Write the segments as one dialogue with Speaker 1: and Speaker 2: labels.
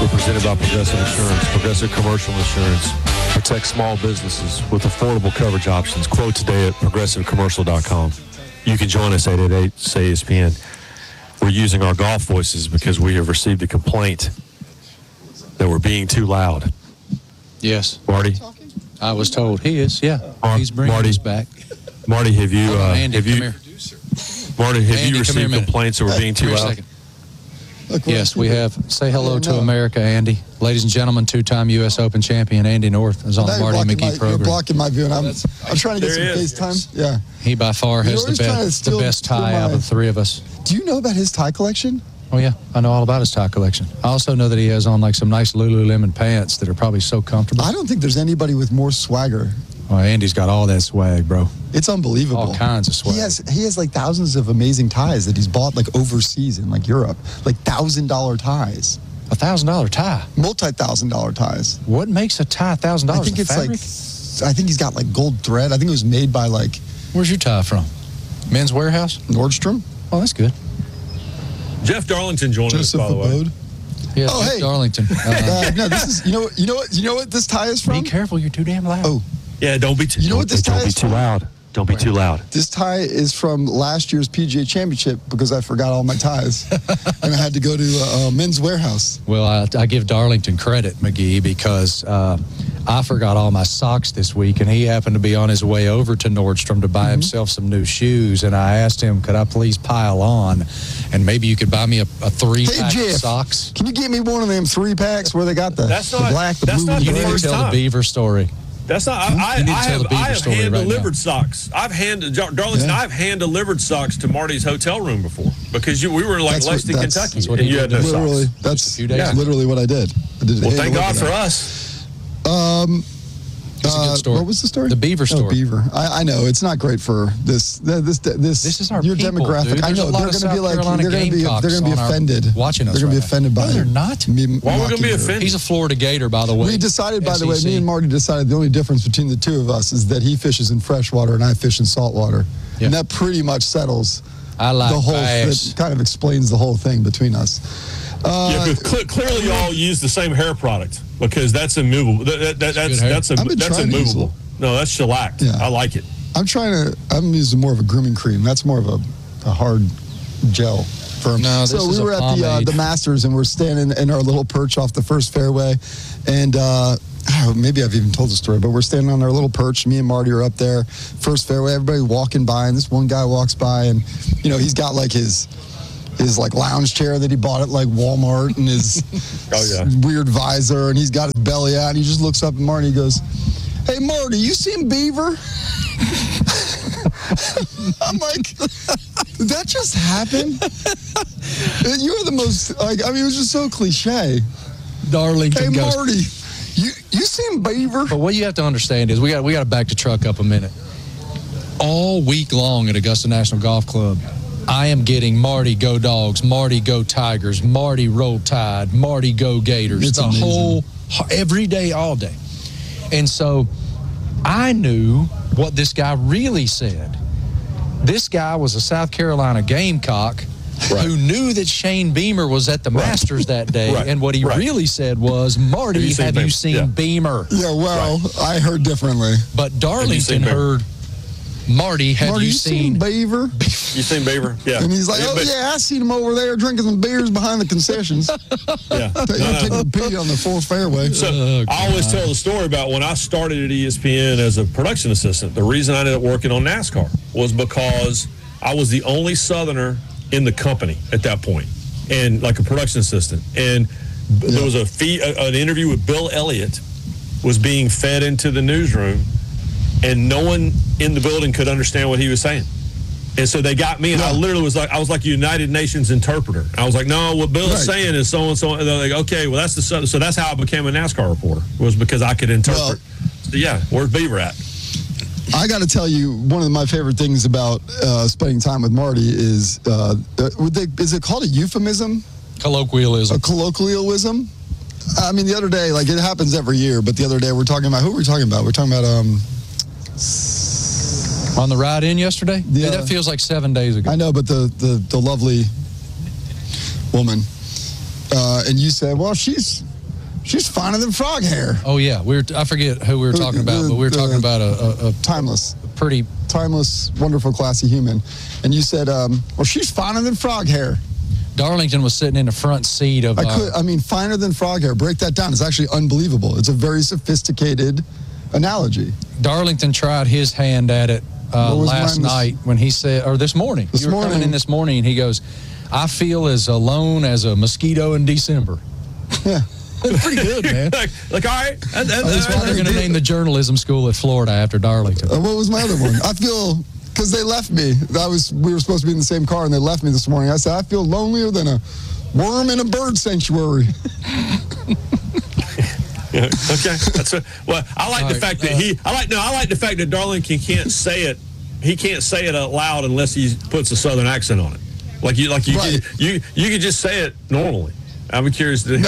Speaker 1: We're presented by Progressive Insurance. Progressive Commercial Insurance. Protect small businesses with affordable coverage options. Quote today at progressivecommercial.com. You can join us at 888-SAY-ESPN. We're using our golf voices because we have received a complaint that we're being too loud.
Speaker 2: Yes.
Speaker 1: Marty?
Speaker 2: I was told he is, yeah. He's bringing
Speaker 1: Marty,
Speaker 2: us back.
Speaker 1: Marty, have you...
Speaker 2: Andy, come here.
Speaker 1: Marty, have
Speaker 2: Andy,
Speaker 1: you received
Speaker 2: here,
Speaker 1: complaints that we're being too loud?
Speaker 2: Yes, we have. Say hello to America, Andy. Ladies and gentlemen, two-time U.S. Open champion Andy North is on the Marty McGee program.
Speaker 3: You're blocking my view, and I'm trying to get some FaceTime. Yeah.
Speaker 2: He by far has the best tie out of the three of us.
Speaker 3: Do you know about his tie collection?
Speaker 2: Oh, yeah. I know all about his tie collection. I also know that he has on like some nice Lululemon pants that are probably so comfortable.
Speaker 3: I don't think there's anybody with more swagger.
Speaker 2: Oh, Andy's got all that swag, bro.
Speaker 3: It's unbelievable.
Speaker 2: All kinds of swag.
Speaker 3: He has like thousands of amazing ties that he's bought like overseas in like Europe. Like $1,000 ties.
Speaker 2: $1,000 tie?
Speaker 3: Multi-$1,000 ties.
Speaker 2: What makes a tie $1,000?
Speaker 3: I think it's fabric? I think he's got like gold thread. I think it was made by like...
Speaker 2: Where's your tie from? Men's Warehouse?
Speaker 3: Nordstrom.
Speaker 2: Oh, that's good.
Speaker 1: Jeff Darlington joined us, by the way.
Speaker 2: Yeah, Jeff Darlington.
Speaker 3: No, this is... You know what this tie is from?
Speaker 2: Be careful, you're too damn loud.
Speaker 3: Oh.
Speaker 1: Yeah, don't be too loud.
Speaker 3: You know what this tie is from?
Speaker 1: Don't be too loud. Don't be too loud.
Speaker 3: This tie is from last year's PGA Championship because I forgot all my ties. And I had to go to Men's Warehouse.
Speaker 2: Well, I give Darlington credit, McGee, because I forgot all my socks this week, and he happened to be on his way over to Nordstrom to buy himself some new shoes, and I asked him, could I please pile on, and maybe you could buy me a 3-pack of socks?
Speaker 3: Can you get me one of them 3-packs where they got the black, the blue,
Speaker 2: you need to tell the Beaver story.
Speaker 1: That's not. I have hand-delivered socks. I've hand-delivered socks to Marty's hotel room before because we were in like Lexington, Kentucky, and you had no socks.
Speaker 3: That's literally what I did.
Speaker 1: Well, thank God for us.
Speaker 2: It's a good story.
Speaker 3: What was the story?
Speaker 2: The Beaver story.
Speaker 3: Oh, Beaver. I know it's not great for this. This
Speaker 2: is our
Speaker 3: your
Speaker 2: people,
Speaker 3: demographic.
Speaker 2: Dude.
Speaker 3: I know they're going to be like they're going to be offended.
Speaker 2: Watching us,
Speaker 3: they're going to be offended by.
Speaker 2: No, they're not.
Speaker 1: Why are we going to be offended?
Speaker 2: He's a Florida Gator, by the way.
Speaker 3: We decided, by the way, me and Marty decided the only difference between the two of us is that he fishes in freshwater and I fish in saltwater, and that pretty much settles
Speaker 2: the whole.
Speaker 3: That kind of explains the whole thing between us.
Speaker 1: Clearly, y'all use the same hair product because that's immovable. That's immovable. No, that's shellacked. Yeah. I like it.
Speaker 3: I'm using more of a grooming cream. That's more of a hard gel firm.
Speaker 2: No,
Speaker 3: so we were at the Masters, and we're standing in our little perch off the first fairway, and maybe I've even told the story, but we're standing on our little perch. Me and Marty are up there, first fairway. Everybody walking by, and this one guy walks by, and he's got like his like lounge chair that he bought at like Walmart and his weird visor, and he's got his belly out, and he just looks up at Marty and he goes, "Hey Marty, you seen Beaver?" I'm like, did that just happen? You were the most it was just so cliche.
Speaker 2: Darlington
Speaker 3: goes, "Hey Marty, you seen Beaver?"
Speaker 2: But what you have to understand is we got to back the truck up a minute. All week long at Augusta National Golf Club, I am getting Marty go Dogs, Marty go Tigers, Marty roll Tide, Marty go Gators.
Speaker 3: It's amazing.
Speaker 2: Whole every day, all day. And so I knew what this guy really said. This guy was a South Carolina Gamecock who knew that Shane Beamer was at the Masters that day. And what he really said was, Marty, have you seen Beamer?
Speaker 3: Yeah, well, I heard differently.
Speaker 2: But Darlington heard, Marty, have you seen
Speaker 3: Beaver?
Speaker 1: You seen Beaver? Yeah.
Speaker 3: And he's like, I seen him over there drinking some beers behind the concessions. Taking a pee on the fourth fairway.
Speaker 1: So I always tell the story about when I started at ESPN as a production assistant. The reason I ended up working on NASCAR was because I was the only Southerner in the company at that point, and like a production assistant. And there was an interview with Bill Elliott was being fed into the newsroom, and no one in the building could understand what he was saying. And so they got me, and I literally was like a United Nations interpreter. I was like, no, what Bill is saying is so and so. And they're like, okay, well, that's so that's how I became a NASCAR reporter, was because I could interpret. So, where's Beaver at?
Speaker 3: I got to tell you, one of my favorite things about spending time with Marty is it called a euphemism?
Speaker 2: Colloquialism.
Speaker 3: A colloquialism? I mean, the other day, like it happens every year, but the other day we're talking about, who were we talking about? We're talking about...
Speaker 2: on the ride in yesterday? Yeah, that feels like 7 days ago.
Speaker 3: I know, but the lovely woman, and you said, well, she's finer than frog hair.
Speaker 2: Oh yeah, I forget who we were talking about, but we were talking about a
Speaker 3: timeless,
Speaker 2: pretty
Speaker 3: timeless, wonderful, classy human. And you said, well, she's finer than frog hair.
Speaker 2: Darlington was sitting in the front seat of.
Speaker 3: Finer than frog hair. Break that down. It's actually unbelievable. It's a very sophisticated analogy.
Speaker 2: Darlington tried his hand at it last night when he said, or this morning. You were coming in this morning, and he goes, "I feel as alone as a mosquito in December."
Speaker 3: Yeah.
Speaker 2: That's pretty good, man.
Speaker 1: like, all right.
Speaker 2: They're going to name the journalism school at Florida after Darlington.
Speaker 3: What was my other one? I feel, because they left me. We were supposed to be in the same car, and they left me this morning. I said, I feel lonelier than a worm in a bird sanctuary.
Speaker 1: Yeah, okay. I like the fact that I like the fact that Darlington can't say it. He can't say it out loud unless he puts a Southern accent on it. You could just say it normally. I'm curious to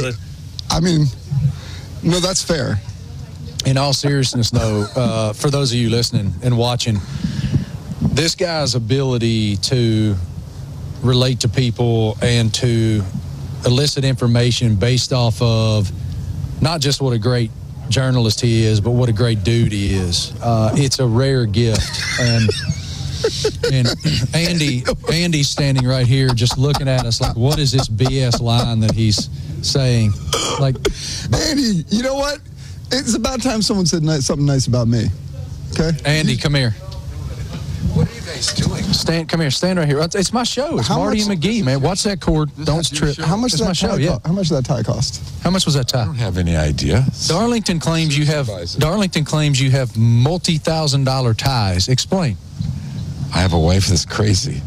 Speaker 3: no, that's fair.
Speaker 2: In all seriousness, though, for those of you listening and watching, this guy's ability to relate to people and to elicit information based off of not just what a great journalist he is, but what a great dude he is. It's a rare gift. And Andy's standing right here just looking at us like, what is this BS line that he's saying? Like,
Speaker 3: Andy, you know what? It's about time someone said something nice about me. Okay?
Speaker 2: Andy, come here.
Speaker 4: What are you guys doing?
Speaker 2: Come here. Stand right here. It's my show. It's Marty and McGee, man. Watch that cord. Don't trip.
Speaker 3: How much does that show? Yeah. How much did that tie cost?
Speaker 2: How much was that tie?
Speaker 4: I don't have any idea.
Speaker 2: Darlington claims you have multi-$1,000 ties. Explain.
Speaker 4: I have a wife that's crazy.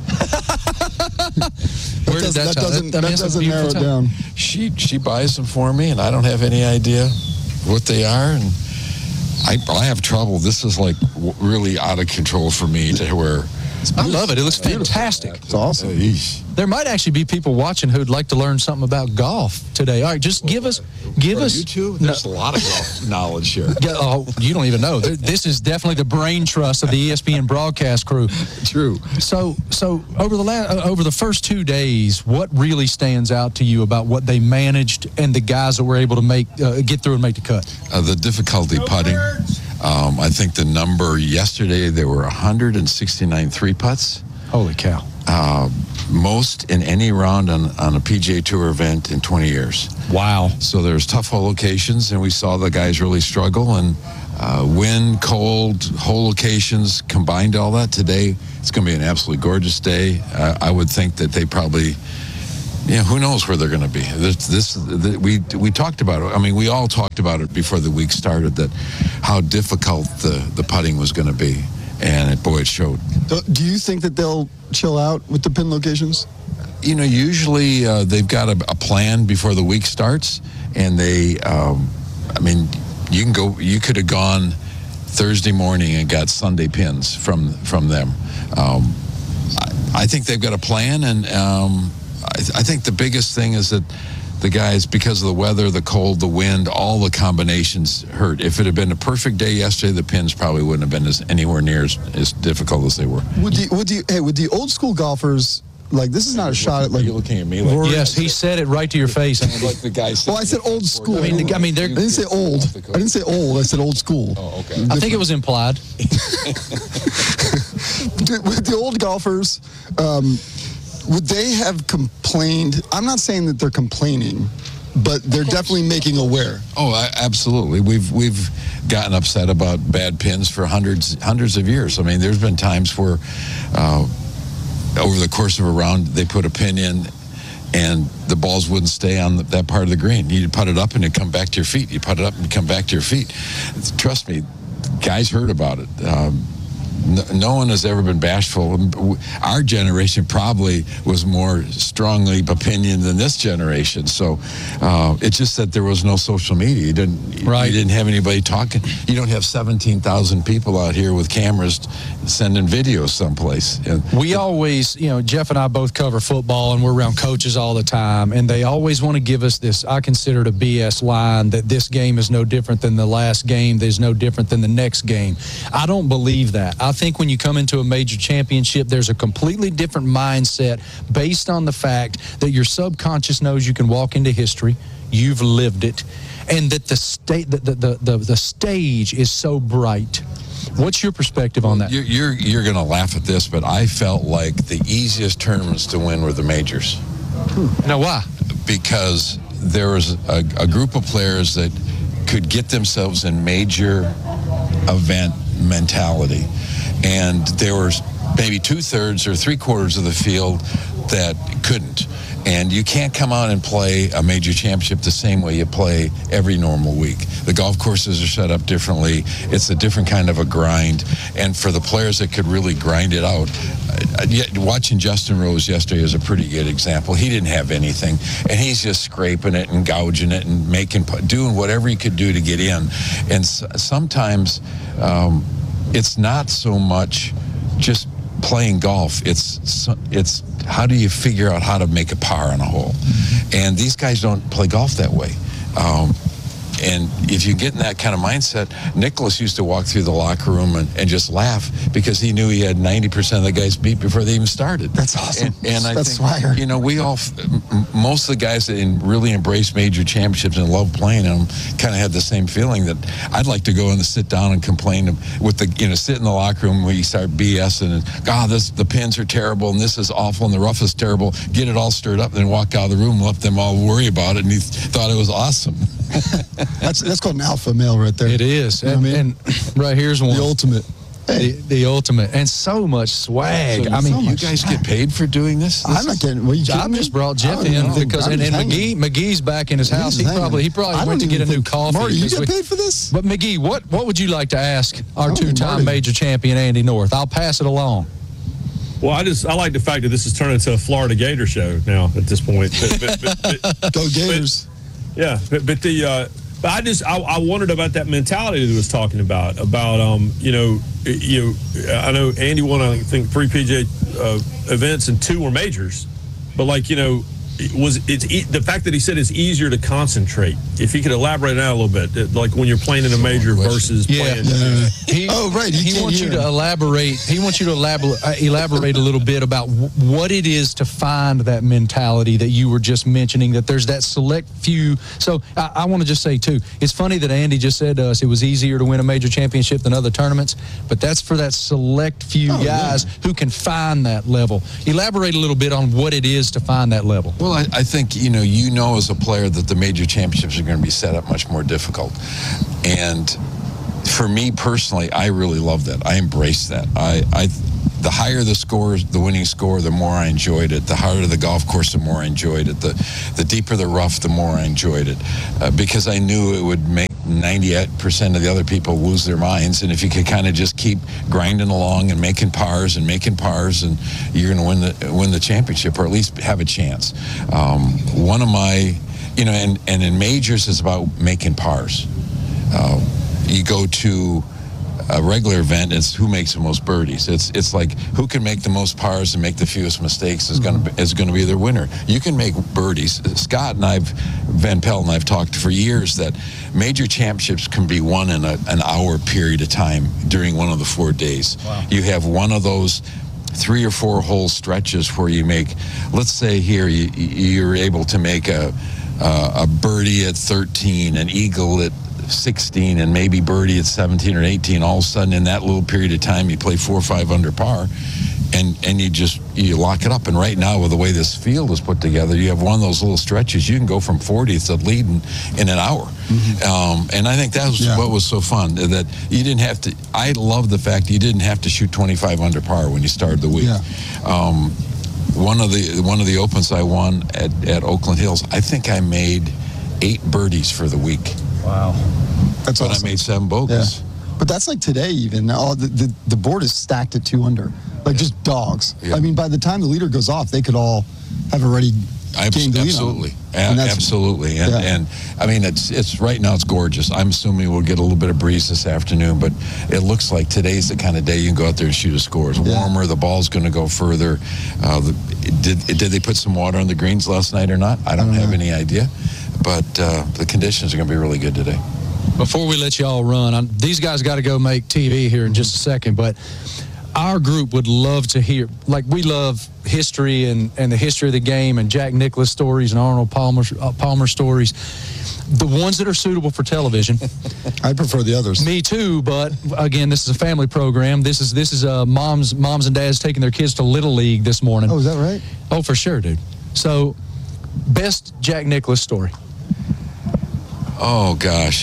Speaker 2: Where did that
Speaker 3: doesn't narrow it down.
Speaker 4: She buys them for me, and I don't have any idea what they are, and I have trouble. This is like really out of control for me to where.
Speaker 2: I love it. It looks fantastic.
Speaker 3: It's awesome.
Speaker 2: There might actually be people watching who'd like to learn something about golf today. All right, just give us.
Speaker 4: You two? There's a lot of golf knowledge here.
Speaker 2: Oh, you don't even know. This is definitely the brain trust of the ESPN broadcast crew.
Speaker 4: True.
Speaker 2: So over the first 2 days, what really stands out to you about what they managed and the guys that were able to get through and make the cut?
Speaker 4: The difficulty putting. I think the number yesterday, there were 169 three putts.
Speaker 2: Holy cow.
Speaker 4: Most in any round on a PGA Tour event in 20 years.
Speaker 2: Wow.
Speaker 4: So there's tough hole locations, and we saw the guys really struggle. And wind, cold, hole locations, combined all that. Today, it's going to be an absolutely gorgeous day. I would think that they probably... Yeah, who knows where they're going to be? We talked about it. I mean, we all talked about it before the week started, that how difficult the putting was going to be, and it showed.
Speaker 3: Do you think that they'll chill out with the pin locations?
Speaker 4: You know, usually they've got a plan before the week starts, and they. I mean, you could have gone Thursday morning and got Sunday pins from them. I think they've got a plan, and. I think the biggest thing is that the guys, because of the weather, the cold, the wind, all the combinations hurt. If it had been a perfect day yesterday, the pins probably wouldn't have been anywhere near as difficult as they were.
Speaker 3: Would the old school golfers, like, this is not a shot at, like...
Speaker 4: You're looking at me like...
Speaker 2: Yes, he said it right to your face.
Speaker 4: Like the guy said...
Speaker 3: Well, I said old school. I
Speaker 2: didn't
Speaker 3: say old. I didn't say old. I said old school.
Speaker 4: Oh, okay.
Speaker 2: I think it was implied.
Speaker 3: With the old golfers... would they have complained? I'm not saying that they're complaining, but they're definitely making aware.
Speaker 4: Oh, absolutely. We've gotten upset about bad pins for hundreds of years. I mean, there's been times where over the course of a round they put a pin in and the balls wouldn't stay on that part of the green. You'd put it up and it'd come back to your feet. You put it up and it'd come back to your feet. Trust me, guys heard about it. No one has ever been bashful. Our generation probably was more strongly opinion than this generation. So it's just that there was no social media. You didn't have anybody talking. You don't have 17,000 people out here with cameras sending videos someplace.
Speaker 2: We always, Jeff and I both cover football, and we're around coaches all the time, and they always want to give us this, I consider it a BS line, that this game is no different than the last game, there's no different than the next game. I don't believe that. I I think when you come into a major championship, there's a completely different mindset based on the fact that your subconscious knows you can walk into history, you've lived it, and that the stage is so bright. What's your perspective on that?
Speaker 4: You're going to laugh at this, but I felt like the easiest tournaments to win were the majors.
Speaker 2: Now, why?
Speaker 4: Because there was a group of players that could get themselves in major event mentality, and there were maybe 2/3 or 3/4 of the field that couldn't. And you can't come out and play a major championship the same way you play every normal week. The golf courses are set up differently. It's a different kind of a grind. And for the players that could really grind it out, watching Justin Rose yesterday is a pretty good example. He didn't have anything, and he's just scraping it and gouging it and doing whatever he could do to get in. And sometimes it's not so much just playing golf. It's how do you figure out how to make a par on a hole? And these guys don't play golf that way. And if you get in that kind of mindset, Nicholas used to walk through the locker room and just laugh because he knew he had 90% of the guys beat before they even started.
Speaker 3: That's awesome.
Speaker 4: And I
Speaker 3: That's
Speaker 4: think,
Speaker 3: swagger.
Speaker 4: you know, most of the guys that really embrace major championships and love playing them kind of had the same feeling that I'd like to go and sit down and complain with sit in the locker room where you start BSing and, the pins are terrible and this is awful and the rough is terrible. Get it all stirred up and then walk out of the room and let them all worry about it. And he thought it was awesome.
Speaker 3: That's called an alpha male right there.
Speaker 2: It is.
Speaker 3: You know what I mean?
Speaker 2: And right here's one.
Speaker 3: The ultimate. Hey.
Speaker 2: The ultimate. And so much swag.
Speaker 4: So,
Speaker 2: I mean,
Speaker 4: you guys get paid for doing this?
Speaker 3: I'm not getting. Well,
Speaker 2: I just brought Jeff in because and McGee's back in his house. He probably went to get a new coffee.
Speaker 3: Marty, you get paid for this?
Speaker 2: But McGee, what would you like to ask our two-time
Speaker 3: Marty.
Speaker 2: major champion Andy North? I'll pass it along.
Speaker 1: Well, I like the fact that this has turned into a Florida Gator show now at this point. But,
Speaker 3: Go Gators.
Speaker 1: But I wondered about that mentality that he was talking about I know Andy won, I think, 3 PGA events and 2 were majors, but the fact that he said it's easier to concentrate. If he could elaborate on that a little bit, like when you're playing in a major versus playing.
Speaker 2: He wants you to elaborate. He wants you to elaborate a little bit about what it is to find that mentality that you were just mentioning. That there's that select few. So I want to just say too, it's funny that Andy just said to us it was easier to win a major championship than other tournaments, but that's for that select few guys who can find that level. Elaborate a little bit on what it is to find that level.
Speaker 4: Well, I think, as a player that the major championships are going to be set up much more difficult. And for me personally, I really love that. I embrace that. The higher the score, the winning score, the more I enjoyed it. The harder the golf course, the more I enjoyed it. The deeper the rough, the more I enjoyed it. Because I knew it would make 98% of the other people lose their minds. And if you could kind of just keep grinding along and making pars, and you're going to win the championship, or at least have a chance. One of my, and in majors, it's about making pars. You go to a regular event, it's who makes the most birdies. It's like who can make the most pars and make the fewest mistakes is going to be their winner. You can make birdies. Scott and Van Pelt and I've talked for years that major championships can be won in an hour period of time during one of the 4 days. Wow. You have one of those 3 or 4 hole stretches where you make, let's say here you're able to make a birdie at 13, an eagle at 16, and maybe birdie at 17 or 18. All of a sudden, in that little period of time, you play 4 or 5 under par, and you lock it up. And right now, with the way this field is put together, you have one of those little stretches. You can go from 40th to lead in an hour. Mm-hmm. And I think that was what was so fun, that you didn't have to. I love the fact you didn't have to shoot 25 under par when you started the week. Yeah. One of the opens I won at Oakland Hills, I think I made 8 birdies for the week.
Speaker 2: Wow.
Speaker 3: That's awesome.
Speaker 4: I made 7 bogeys.
Speaker 3: Yeah. But that's like today even. The board is stacked at 2 under. Like just dogs. Yeah. I mean, by the time the leader goes off, they could all have already gained the lead on them.
Speaker 4: Absolutely. And I mean, it's right now it's gorgeous. I'm assuming we'll get a little bit of breeze this afternoon, but it looks like today's the kind of day you can go out there and shoot a score. It's warmer. The ball's going to go further. Did they put some water on the greens last night or not? I don't have any idea. But the conditions are going to be really good today.
Speaker 2: Before we let you all run, these guys got to go make TV here in just a second, but our group would love to hear, like we love history and the history of the game and Jack Nicklaus stories and Arnold Palmer stories. The ones that are suitable for television.
Speaker 3: I prefer the others.
Speaker 2: Me too, but again, this is a family program. This is moms and dads taking their kids to Little League this morning.
Speaker 3: Oh, is that right?
Speaker 2: Oh, for sure, dude. So, best Jack Nicklaus story.
Speaker 4: Oh gosh,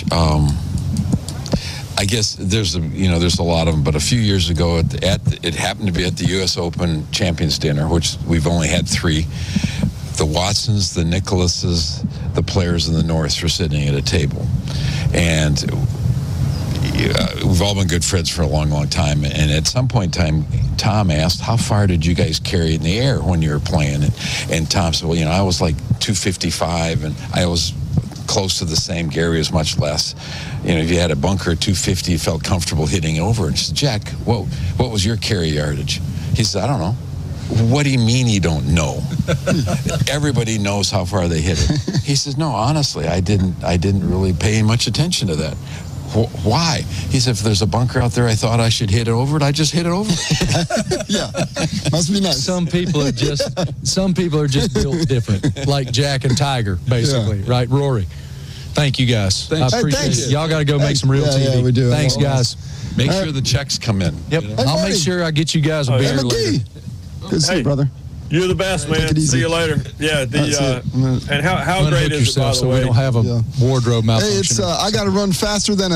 Speaker 4: I guess there's a lot of them. But a few years ago, it happened to be at the U.S. Open Champions Dinner, which we've only had 3. The Watsons, the Nicklauses, the players in the Norths were sitting at a table, and we've all been good friends for a long, long time. And at some point in time, Tom asked, "How far did you guys carry it in the air when you were playing?" And Tom said, "Well, I was like 255, and I was close to the same. Gary was much less. If you had a bunker at 250, you felt comfortable hitting over." And he said, "Jack, what was your carry yardage?" He said, "I don't know." "What do you mean you don't know? Everybody knows how far they hit it." He says, "No, honestly, I didn't really pay much attention to that." "Why?" He said, "If there's a bunker out there I thought I should hit it over it, I just hit it over."
Speaker 3: Yeah, must be nice.
Speaker 2: Some people are just built different, like Jack and Tiger, basically, right? Rory. Thank you guys.
Speaker 4: Thanks.
Speaker 2: I appreciate
Speaker 3: thanks.
Speaker 2: it. Y'all got to go make some real TV.
Speaker 3: Yeah, we do.
Speaker 2: Thanks, guys.
Speaker 4: Make sure the checks come in.
Speaker 2: Yep. I'll make sure I get you guys a beer
Speaker 3: Hey,
Speaker 2: later.
Speaker 3: McGee. Good to see you, brother.
Speaker 1: You're the best, man.
Speaker 3: Take it easy.
Speaker 1: See you later. Yeah. And how
Speaker 2: Unhook
Speaker 1: great is it, by
Speaker 2: yourself
Speaker 1: the
Speaker 2: so
Speaker 1: way?
Speaker 2: we don't have a wardrobe
Speaker 3: Hey,
Speaker 2: malfunction.
Speaker 3: it's I got to run faster than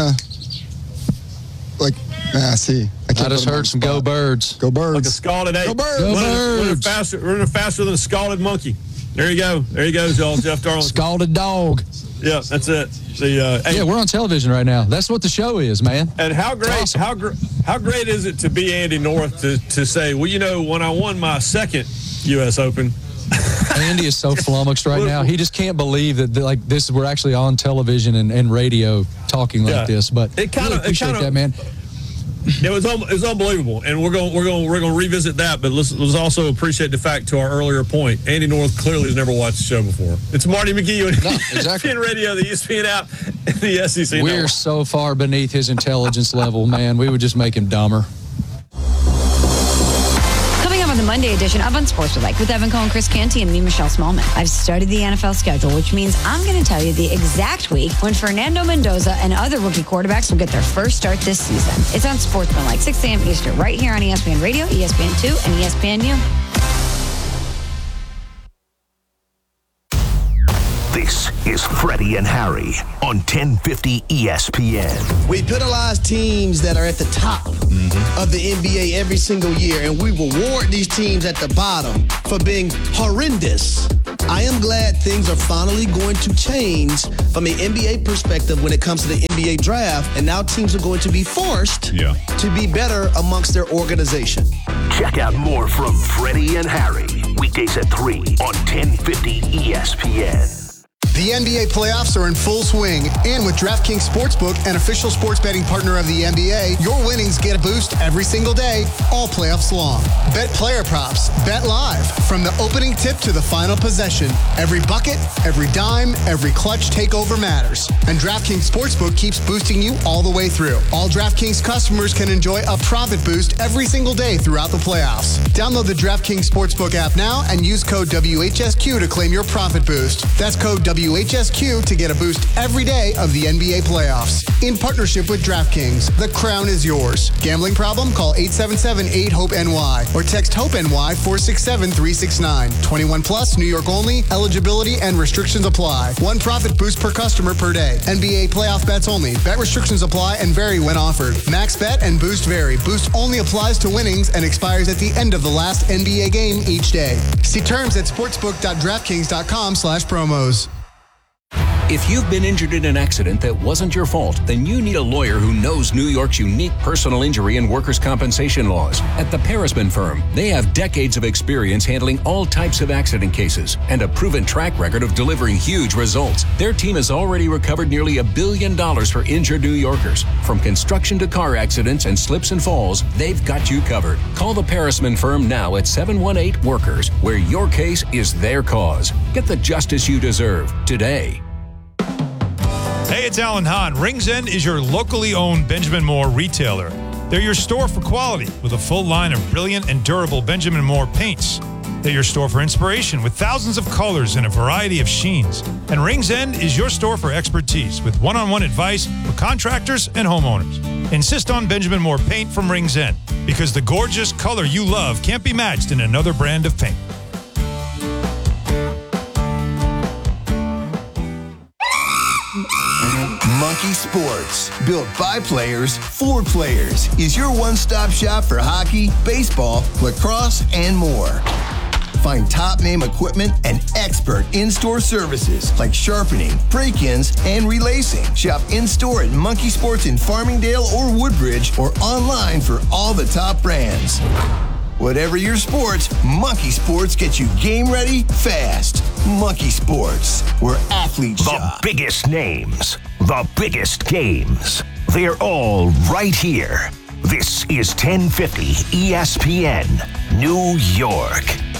Speaker 3: see.
Speaker 2: I just heard some go birds.
Speaker 3: Go Birds.
Speaker 1: Like a scalded ape.
Speaker 3: Go Birds.
Speaker 2: Go
Speaker 1: Running
Speaker 2: Birds.
Speaker 1: faster than a scalded monkey. There you go. There he goes, y'all. Jeff Darlington.
Speaker 2: Scalded dog.
Speaker 1: Yeah, that's it. Hey,
Speaker 2: Yeah, we're on television right now. That's what the show is, man.
Speaker 1: and how great,
Speaker 2: awesome.
Speaker 1: how great is it to be Andy North to say, well, when I won my second U.S. Open.
Speaker 2: Andy is so flummoxed right now. He just can't believe that we're actually on television and radio talking like this. But
Speaker 1: It kinda-
Speaker 2: really appreciate
Speaker 1: it kinda-
Speaker 2: that, man.
Speaker 1: It was unbelievable, and we're going to revisit that. But let's also appreciate the fact, to our earlier point, Andy North clearly has never watched the show before. It's Marty McGee on
Speaker 2: exactly.
Speaker 1: ESPN Radio, the ESPN app, and the SEC.
Speaker 2: We're
Speaker 1: Network.
Speaker 2: so far beneath his intelligence level, man. We would just make him dumber.
Speaker 5: Coming up on the Monday edition of Unsportsmanlike with Evan Cohen, Chris Canty, and me, Michelle Smallman. I've studied the NFL schedule, which means I'm going to tell you the exact week when Fernando Mendoza and other rookie quarterbacks will get their first start this season. It's Unsportsmanlike, 6 a.m. Eastern, right here on ESPN Radio, ESPN2, and ESPNU.
Speaker 6: This is Freddie and Harry on 1050 ESPN.
Speaker 7: We penalize teams that are at the top of the NBA every single year, and we reward these teams at the bottom for being horrendous. I am glad things are finally going to change from an NBA perspective when it comes to the NBA draft, and now teams are going to be forced to be better amongst their organization.
Speaker 6: Check out more from Freddie and Harry weekdays at 3 on 1050 ESPN.
Speaker 8: The NBA playoffs are in full swing, and with DraftKings Sportsbook, an official sports betting partner of the NBA, your winnings get a boost every single day, all playoffs long. Bet player props, bet live, from the opening tip to the final possession. Every bucket, every dime, every clutch takeover matters. And DraftKings Sportsbook keeps boosting you all the way through. All DraftKings customers can enjoy a profit boost every single day throughout the playoffs. Download the DraftKings Sportsbook app now and use code WHSQ to claim your profit boost. That's code WHSQ to get a boost every day of the NBA playoffs. In partnership with DraftKings, the crown is yours. Gambling problem? Call 877-8-HOPE-NY or text HOPE-NY 467-369. 21 plus, New York only. Eligibility and restrictions apply. One profit boost per customer per day. NBA playoff bets only. Bet restrictions apply and vary when offered. Max bet and boost vary. Boost only applies to winnings and expires at the end of the last NBA game each day. See terms at sportsbook.draftkings.com/promos.
Speaker 9: If you've been injured in an accident that wasn't your fault, then you need a lawyer who knows New York's unique personal injury and workers' compensation laws. At the Parisman Firm, they have decades of experience handling all types of accident cases and a proven track record of delivering huge results. Their team has already recovered nearly $1 billion for injured New Yorkers. From construction to car accidents and slips and falls, they've got you covered. Call the Parisman Firm now at 718-WORKERS, where your case is their cause. Get the justice you deserve today.
Speaker 10: Hey, it's Alan Hahn. Rings End is your locally owned Benjamin Moore retailer. They're your store for quality with a full line of brilliant and durable Benjamin Moore paints. They're your store for inspiration with thousands of colors and a variety of sheens. And Rings End is your store for expertise with one-on-one advice for contractors and homeowners. Insist on Benjamin Moore paint from Rings End because the gorgeous color you love can't be matched in another brand of paint.
Speaker 11: Monkey Sports, built by players for players, is your one-stop shop for hockey, baseball, lacrosse, and more. Find top-name equipment and expert in-store services like sharpening, break-ins, and relacing. Shop in-store at Monkey Sports in Farmingdale or Woodbridge or online for all the top brands. Whatever your sports, Monkey Sports gets you game ready fast. Monkey Sports, where athletes shop.
Speaker 6: The biggest names, the biggest games. They're all right here. This is 1050 ESPN, New York.